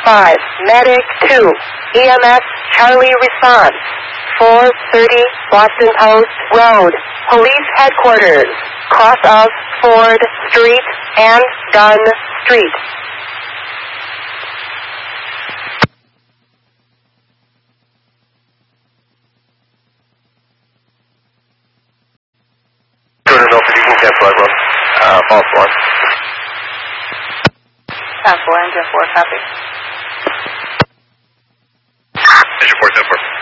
5, Medic 2, EMS Charlie response. 430 Boston Post Road, Police Headquarters, cross of Ford Street and Dunn Street. False 1. Pass 4, engine 4, copy. Engine 4, 10 4.